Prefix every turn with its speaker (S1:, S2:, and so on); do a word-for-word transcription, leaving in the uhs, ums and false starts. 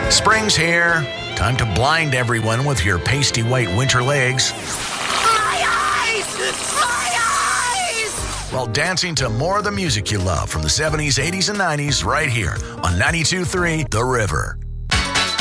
S1: Spring's here. Time to blind everyone with your pasty white winter legs.
S2: My eyes! My eyes!
S1: While dancing to more of the music you love from the seventies, eighties, and nineties right here on ninety-two point three The River.